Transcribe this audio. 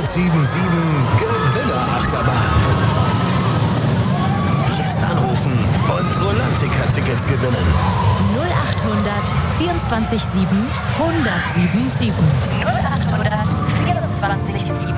1077 Gewinnerachterbahn. Jetzt anrufen und Rolantica-Tickets gewinnen. 0800 24 7 1077. 0800 24 7